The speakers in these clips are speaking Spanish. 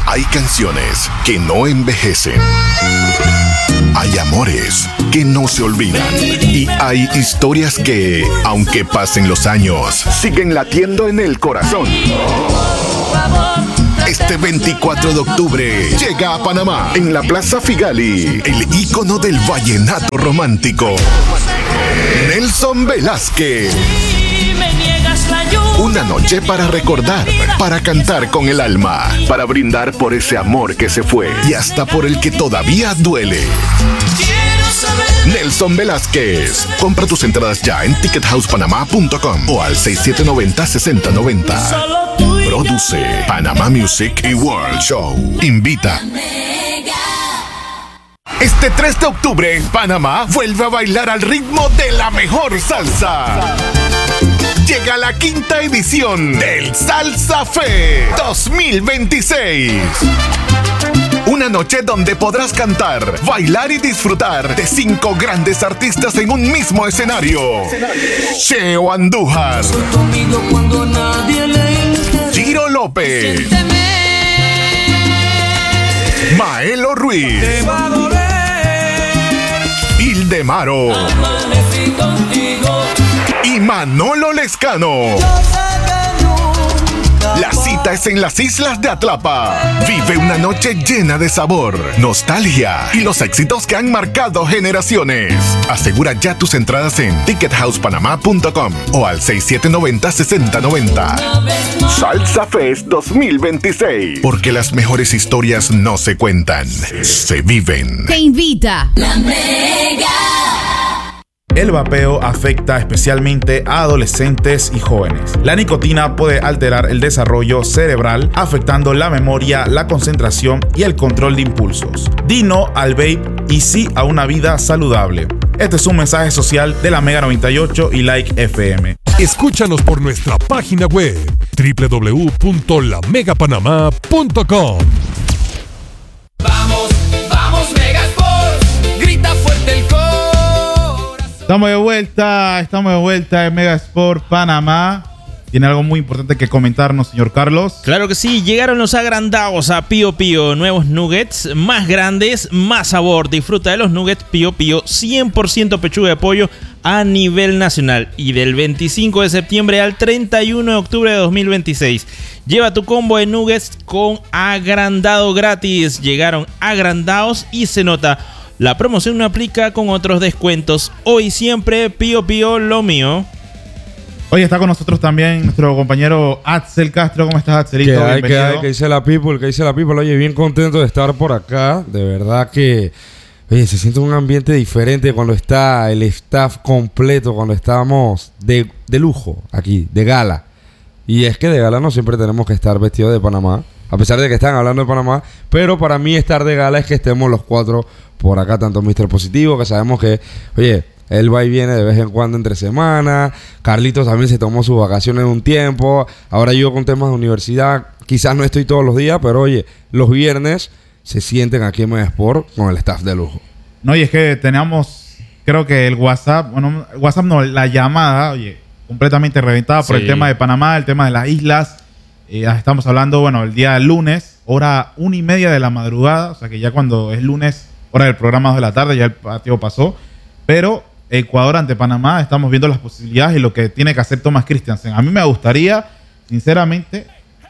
Hay canciones que no envejecen. Hay amores que no se olvidan. Y hay historias que, aunque pasen los años, siguen latiendo en el corazón. Este 24 de octubre llega a Panamá, en la Plaza Figali, el ícono del vallenato romántico, Nelson Velázquez. Una noche para recordar, para cantar con el alma, para brindar por ese amor que se fue y hasta por el que todavía duele. Nelson Velázquez. Compra tus entradas ya en tickethousepanama.com o al 6790-6090. Produce Panama Music y World Show. Invita. Este 3 de octubre, Panamá vuelve a bailar al ritmo de la mejor salsa. Llega la 5ª edición del Salsa Fest 2026. Una noche donde podrás cantar, bailar y disfrutar de 5 grandes artistas en un mismo escenario. Cheo Andújar, Giro López, Maelo Ruiz, Ildemaro y Manolo Lescano. La cita es en las Islas de Atlapa. Vive una noche llena de sabor, nostalgia y los éxitos que han marcado generaciones. Asegura ya tus entradas en tickethousepanama.com o al 6790-6090. Salsa Fest 2026. Porque las mejores historias no se cuentan, se viven. Te invita La Mega. El vapeo afecta especialmente a adolescentes y jóvenes. La nicotina puede alterar el desarrollo cerebral, afectando la memoria, la concentración y el control de impulsos. Di no al vape y sí a una vida saludable. Este es un mensaje social de la Mega 98 y Like FM. Escúchanos por nuestra página web www.lamegapanamá.com. Vamos, vamos Mega Sports, grita fuerte el corazón. Estamos de vuelta en Mega Sport Panamá. ¿Tiene algo muy importante que comentarnos, señor Carlos? Claro que sí, llegaron los agrandados a Pío Pío, nuevos nuggets, más grandes, más sabor. Disfruta de los nuggets Pío Pío, 100% pechuga de pollo a nivel nacional. Y del 25 de septiembre al 31 de octubre de 2026. Lleva tu combo de nuggets con agrandado gratis. Llegaron agrandados y se nota. La promoción no aplica con otros descuentos. Hoy siempre, Pío Pío, lo mío. Hoy está con nosotros también nuestro compañero Axel Castro. ¿Cómo estás, Axelito? ¿Qué dice la people? Oye, bien contento de estar por acá. De verdad que, oye, se siente un ambiente diferente cuando está el staff completo, cuando estamos de lujo aquí, de gala. Y es que de gala no siempre tenemos que estar vestidos de Panamá, a pesar de que están hablando de Panamá. Pero para mí estar de gala es que estemos los 4 por acá, tanto Mr. Positivo, que sabemos que, oye, él va y viene de vez en cuando entre semana. Carlitos también se tomó sus vacaciones un tiempo. Ahora yo con temas de universidad, quizás no estoy todos los días, pero oye, los viernes se sienten aquí en Mega Sport con el staff de lujo. No, y es que teníamos, creo que el WhatsApp, la llamada, oye, completamente reventada por el tema de Panamá, el tema de las islas. Estamos hablando, el día lunes, hora 1:30 de la madrugada, o sea que ya cuando es lunes, hora del programa 2 de la tarde, ya el partido pasó. Pero Ecuador ante Panamá, estamos viendo las posibilidades y lo que tiene que hacer Thomas Christiansen. A mí me gustaría, sinceramente,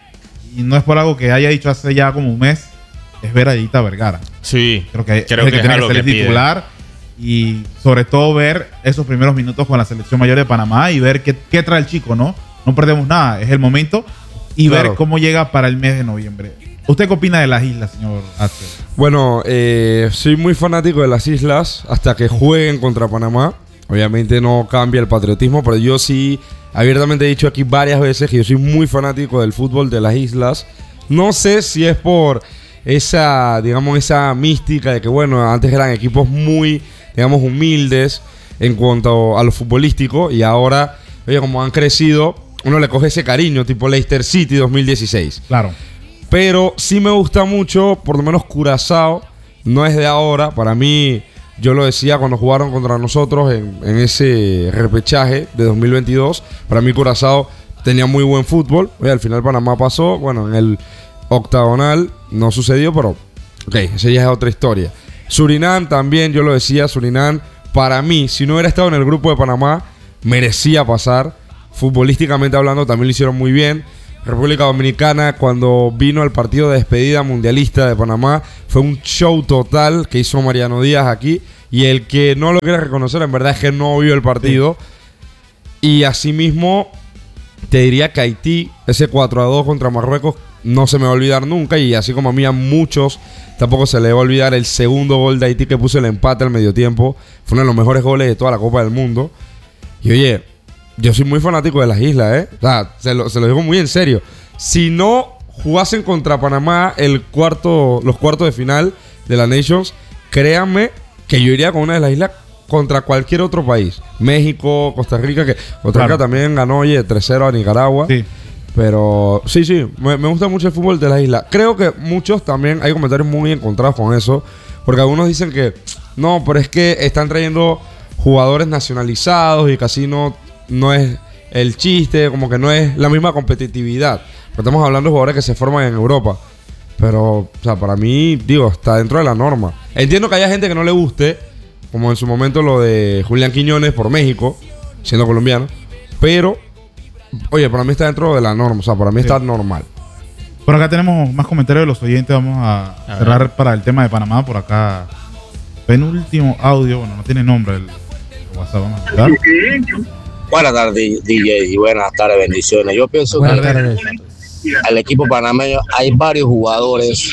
y no es por algo que haya dicho hace ya como un mes, es ver a Edita Vergara. Sí, creo que tiene que ser el titular y sobre todo ver esos primeros minutos con la selección mayor de Panamá y ver qué trae el chico, ¿no? No perdemos nada, es el momento y ver cómo llega para el mes de noviembre. ¿Usted qué opina de las islas, señor Axel? Bueno, soy muy fanático de las islas hasta que jueguen contra Panamá. Obviamente no cambia el patriotismo, pero yo sí abiertamente he dicho aquí varias veces que yo soy muy fanático del fútbol de las islas. No sé si es por esa mística de que, antes eran equipos muy, humildes en cuanto a lo futbolístico y ahora, oye, como han crecido, uno le coge ese cariño, tipo Leicester City 2016. Claro. Pero sí me gusta mucho, por lo menos Curazao, no es de ahora. Para mí, yo lo decía cuando jugaron contra nosotros en ese repechaje de 2022. Para mí Curazao tenía muy buen fútbol. Oye, al final Panamá pasó. En octagonal no sucedió, pero ok, esa ya es otra historia. Surinam también, yo lo decía, Surinam, para mí, si no hubiera estado en el grupo de Panamá, merecía pasar. Futbolísticamente hablando, también lo hicieron muy bien. República Dominicana, cuando vino el partido de despedida mundialista de Panamá, fue un show total que hizo Mariano Díaz aquí. Y el que no lo quiere reconocer, en verdad es que no vio el partido. Sí. Y asimismo, te diría que Haití, ese 4-2 contra Marruecos, no se me va a olvidar nunca. Y así como a mí, a muchos, tampoco se le va a olvidar el segundo gol de Haití que puso el empate al medio tiempo. Fue uno de los mejores goles de toda la Copa del Mundo. Y oye, yo soy muy fanático de las islas, O sea, se lo digo muy en serio. Si no jugasen contra Panamá los cuartos de final de la Nations, créanme que yo iría con una de las islas contra cualquier otro país. México, Costa Rica, que Costa Rica también ganó, 3-0 a Nicaragua. Sí. Pero sí, me gusta mucho el fútbol de las islas. Creo que muchos también hay comentarios muy encontrados con eso, porque algunos dicen que no, pero es que están trayendo jugadores nacionalizados y casi no es el chiste, como que no es la misma competitividad. Estamos hablando de jugadores que se forman en Europa. Pero, o sea, para mí, digo, está dentro de la norma. Entiendo que haya gente que no le guste, como en su momento lo de Julián Quiñones por México, siendo colombiano. Pero, oye, para mí está dentro de la norma. O sea, para mí está normal. Por acá tenemos más comentarios de los oyentes. Vamos a cerrar para el tema de Panamá. Por acá, penúltimo audio. Bueno, no tiene nombre el WhatsApp. Vamos a escuchar. Buenas tardes, DJ, y buenas tardes, bendiciones. Yo pienso que al equipo panameño hay varios jugadores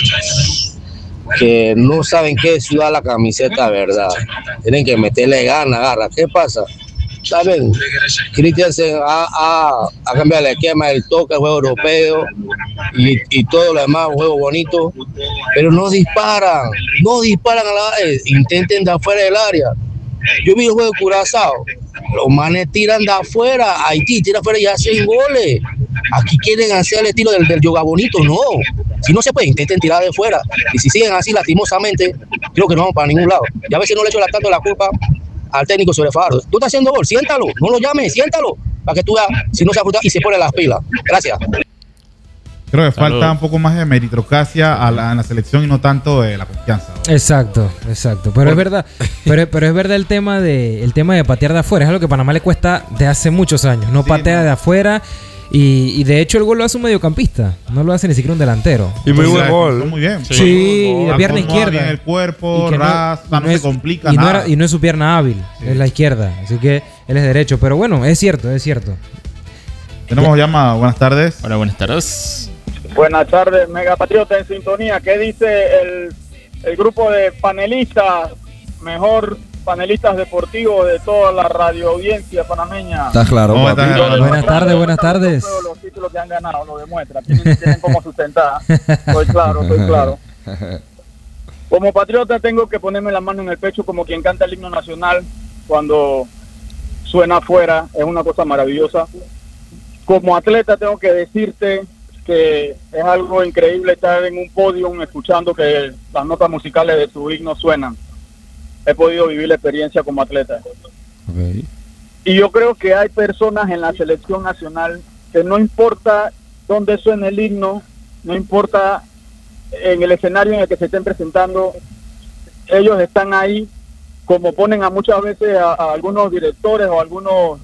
que no saben qué es sudar la camiseta, verdad. Tienen que meterle ganas, garra. ¿Qué pasa? ¿Saben? Christiansen ha cambiado el esquema, el toque, el juego europeo y todo lo demás, juego bonito, pero no disparan a la vez, intenten de afuera del área. Yo vi el juego de Curazao, los manes tiran de afuera, Haití tira afuera y hacen goles. Aquí quieren hacer el estilo del yoga bonito, no. Si no se puede, intenten tirar de fuera. Y si siguen así lastimosamente, creo que no vamos para ningún lado. Y a veces no le echo tanto la culpa al técnico sobre Fajardo. Tú estás haciendo gol, siéntalo, no lo llames, siéntalo, para que tú veas si no se afruta y se pone las pilas. Gracias. Creo que falta un poco más de meritocracia en la selección y no tanto de la confianza, ¿no? Exacto. Pero es verdad, pero es verdad el tema de patear de afuera. Es algo que a Panamá le cuesta de hace muchos años. No patea de afuera. Y de hecho el gol lo hace un mediocampista. No lo hace ni siquiera un delantero. Y muy buen gol. Muy bien. Sí, de pierna izquierda. Bien el cuerpo, no se complica y nada. Y no es su pierna hábil, es la izquierda. Así que él es derecho. Pero bueno, es cierto. Tenemos llamada. Buenas tardes. Hola, buenas tardes. Buenas tardes, Mega Patriota en sintonía. ¿Qué dice el grupo de panelistas, mejor panelistas deportivos de toda la radio audiencia panameña? Está claro. Buenas tardes. Los títulos que han ganado lo demuestran. Tienen como sustentar. Estoy claro. Como patriota tengo que ponerme la mano en el pecho como quien canta el himno nacional cuando suena afuera. Es una cosa maravillosa. Como atleta tengo que decirte que es algo increíble estar en un podio escuchando que las notas musicales de tu himno suenan. He podido vivir la experiencia como atleta. Okay. Y yo creo que hay personas en la selección nacional que no importa dónde suene el himno, no importa en el escenario en el que se estén presentando, ellos están ahí, como ponen a muchas veces a algunos directores o algunos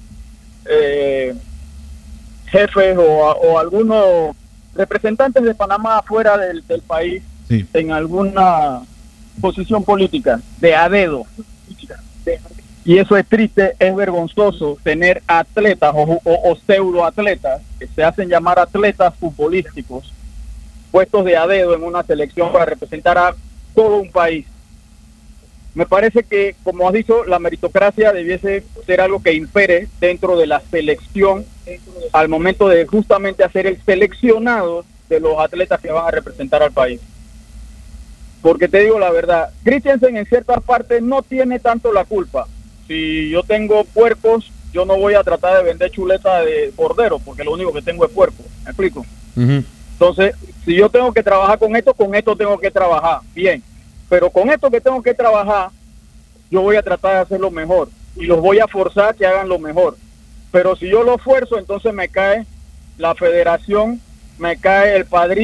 jefes o algunos representantes de Panamá afuera del país, sí, en alguna posición política, de a dedo. Y eso es triste, es vergonzoso tener atletas o pseudoatletas que se hacen llamar atletas futbolísticos puestos de a dedo en una selección para representar a todo un país. Me parece que, como has dicho, la meritocracia debiese ser algo que impere dentro de la selección al momento de justamente hacer el seleccionado de los atletas que van a representar al país. Porque te digo la verdad, Christiansen en ciertas partes no tiene tanto la culpa. Si yo tengo puercos, yo no voy a tratar de vender chuleta de cordero, porque lo único que tengo es puerco. ¿Me explico? Uh-huh. Entonces, si yo tengo que trabajar con esto tengo que trabajar bien. Pero con esto que tengo que trabajar, yo voy a tratar de hacerlo mejor y los voy a forzar que hagan lo mejor. Pero si yo lo fuerzo, entonces me cae la federación, me cae el padrino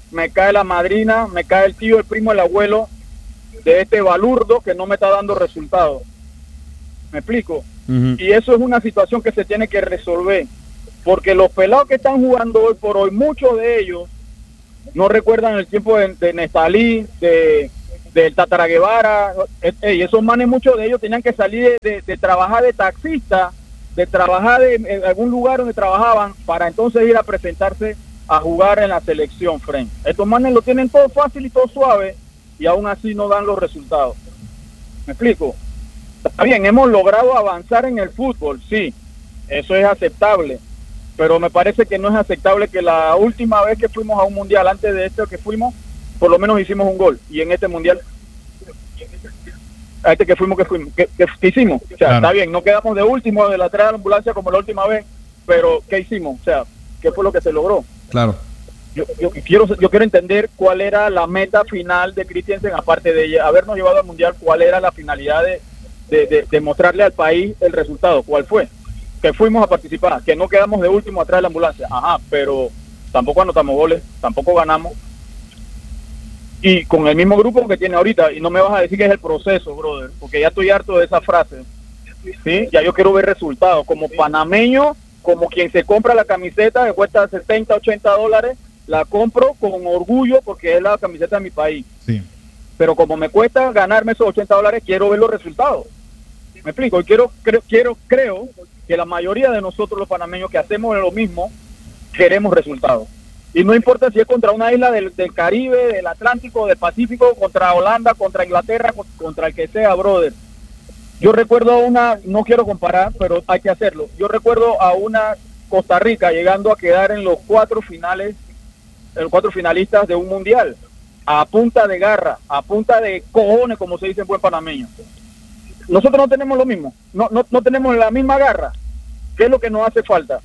me cae la madrina, me cae el tío, el primo, el abuelo de este balurdo que no me está dando resultados. ¿Me explico? Y eso es una situación que se tiene que resolver, porque los pelados que están jugando hoy por hoy, muchos de ellos no recuerdan el tiempo de Nestalí, del Tatara Guevara, y esos manes, muchos de ellos tenían que salir de trabajar de taxista, de trabajar en algún lugar donde trabajaban, para entonces ir a presentarse a jugar en la selección, friend. Estos manes lo tienen todo fácil y todo suave, y aún así no dan los resultados. ¿Me explico? Está bien, hemos logrado avanzar en el fútbol, sí, eso es aceptable, pero me parece que no es aceptable que la última vez que fuimos a un mundial, antes de este que fuimos, por lo menos hicimos un gol, y en este mundial, a este que fuimos, ¿qué hicimos? O sea, claro, está bien, no quedamos de último de la entrada de la ambulancia como la última vez, pero ¿qué hicimos? O sea, ¿qué fue lo que se logró? Claro. Yo quiero entender cuál era la meta final de Christiansen, aparte de habernos llevado al mundial, cuál era la finalidad de mostrarle al país el resultado, cuál fue, que fuimos a participar, que no quedamos de último atrás de la ambulancia, ajá, pero tampoco anotamos goles, tampoco ganamos, y con el mismo grupo que tiene ahorita, y no me vas a decir que es el proceso, brother, porque ya estoy harto de esa frase, ¿sí? Ya yo quiero ver resultados, como panameño, como quien se compra la camiseta que cuesta $70, $80, la compro con orgullo porque es la camiseta de mi país. Sí. Pero como me cuesta ganarme esos $80, quiero ver los resultados. ¿Me explico? Y creo que la mayoría de nosotros los panameños que hacemos lo mismo, queremos resultados. Y no importa si es contra una isla del Caribe, del Atlántico, del Pacífico, contra Holanda, contra Inglaterra, contra el que sea, brother. Yo recuerdo no quiero comparar, pero hay que hacerlo. Yo recuerdo a una Costa Rica llegando a quedar en los 4 finalistas de un mundial, a punta de garra, a punta de cojones, como se dice en buen panameño. Nosotros no tenemos lo mismo, no tenemos la misma garra. ¿Qué es lo que nos hace falta?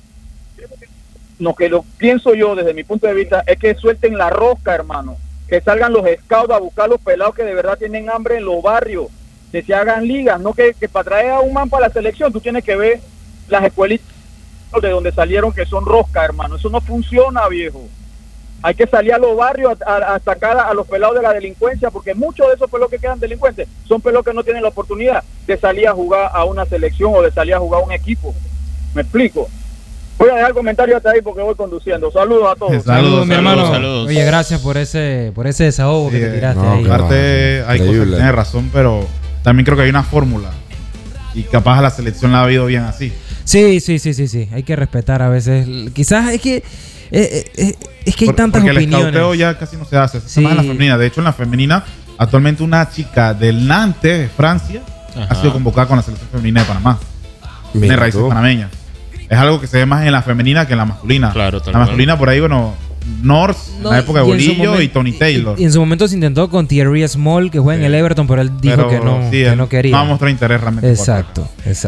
Lo que pienso yo desde mi punto de vista es que suelten la rosca, hermano, que salgan los scouts a buscar los pelados que de verdad tienen hambre en los barrios, que se hagan ligas, no que para traer a un man para la selección tú tienes que ver las escuelitas de donde salieron que son rosca, hermano. Eso no funciona, viejo. Hay que salir a los barrios a sacar a los pelados de la delincuencia, porque muchos de esos pelados que quedan delincuentes son pelados que no tienen la oportunidad de salir a jugar a una selección o de salir a jugar a un equipo. ¿Me explico? Voy a dejar el comentario hasta ahí porque voy conduciendo. Saludos a todos. Saludos, mi hermano. Saludos. Oye, gracias por ese desahogo que te tiraste ahí. Aparte, hay cosas que tienes razón, pero también creo que hay una fórmula. Y capaz a la selección la ha habido bien así. Sí. Hay que respetar a veces. Quizás es que hay tantas porque opiniones. El escauteo ya casi no se hace. Se hace más en la femenina. De hecho, en la femenina, actualmente una chica del Nantes, de Francia, ha sido convocada con la selección femenina de Panamá. Tiene raíces panameñas. Es algo que se ve más en la femenina que en la masculina. Claro, la masculina por ahí, bueno, North, en la época de Bolillo y Tony Taylor. Y en su momento se intentó con Thierry Small, que juega en el Everton, pero él dijo que no quería. No mostró interés realmente. Exacto.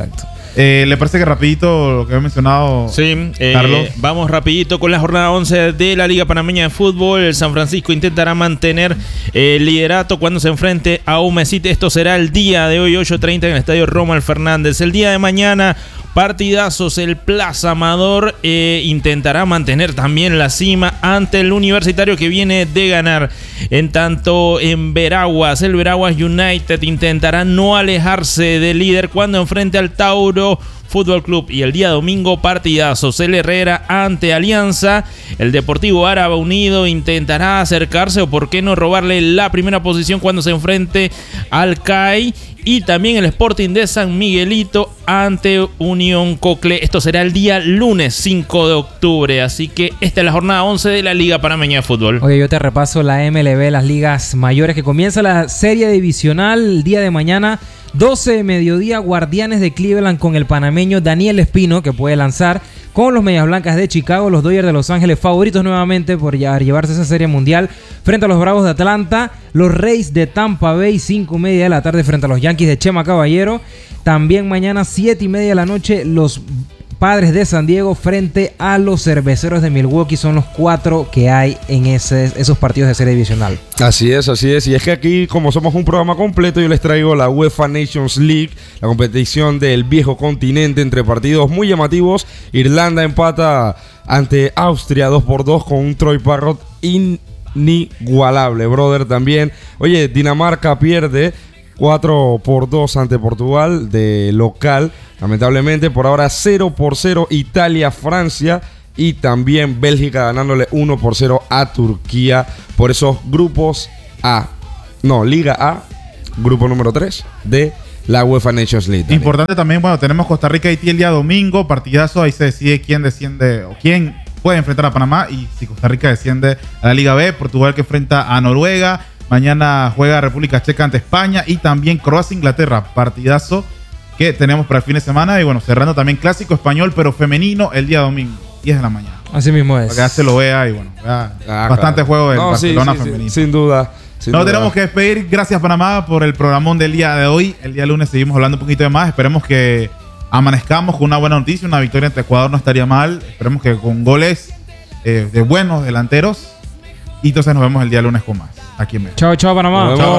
¿Le parece que rapidito lo que he mencionado? Sí, Carlos. Vamos rapidito con la jornada 11 de la Liga Panameña de Fútbol. El San Francisco intentará mantener el liderato cuando se enfrente a Humecite. Esto será el día de hoy, 8:30 en el Estadio Rommel Fernández. El día de mañana, partidazos. El Plaza Amador intentará mantener también la cima ante el Universitario que viene de ganar. En tanto, en Veraguas, el Veraguas United intentará no alejarse del líder cuando enfrente al Tauro Fútbol Club. Y el día domingo, partidazos. El Herrera ante Alianza. El Deportivo Árabe Unido intentará acercarse o por qué no robarle la primera posición cuando se enfrente al CAI. Y también el Sporting de San Miguelito ante Unión Cocle. Esto será el día lunes 5 de octubre. Así que esta es la jornada 11 de la Liga Panameña de Fútbol. Oye, yo te repaso la MLB, las ligas mayores, que comienza la serie divisional el día de mañana. 12 de mediodía, Guardianes de Cleveland con el panameño Daniel Espino, que puede lanzar con los Medias Blancas de Chicago. Los Dodgers de Los Ángeles, favoritos nuevamente por llevarse esa serie mundial, frente a los Bravos de Atlanta. Los Rays de Tampa Bay, 5:30 de la tarde, frente a los Yankees de Chema Caballero. También mañana, 7:30 de la noche, los Padres de San Diego frente a los Cerveceros de Milwaukee. Son los 4 que hay en esos partidos de serie divisional. Así es. Y es que aquí, como somos un programa completo, yo les traigo la UEFA Nations League, la competición del viejo continente, entre partidos muy llamativos. Irlanda empata ante Austria 2-2 con un Troy Parrott inigualable, brother, también. Oye, Dinamarca pierde 4-2 ante Portugal de local. Lamentablemente, por ahora 0-0 Italia, Francia. Y también Bélgica ganándole 1-0 a Turquía por esos grupos A. No, Liga A, grupo número 3 de la UEFA Nations League. Importante también, bueno, tenemos Costa Rica y Haití el día domingo, partidazo, ahí se decide quién desciende o quién puede enfrentar a Panamá y si Costa Rica desciende a la Liga B, Portugal que enfrenta a Noruega, mañana juega República Checa ante España y también Croacia-Inglaterra, partidazo que tenemos para el fin de semana y bueno, cerrando también clásico español pero femenino el día domingo, 10 de la mañana. Así mismo es. Para que ya se lo vea y bueno, bastante juego del Barcelona femenino. Sin duda. Nos tenemos que despedir. Gracias, Panamá, por el programón del día de hoy. El día lunes seguimos hablando un poquito de más. Esperemos que amanezcamos con una buena noticia. Una victoria ante Ecuador no estaría mal. Esperemos que con goles de buenos delanteros. Y entonces nos vemos el día lunes con más. Aquí en México. Chao, Panamá.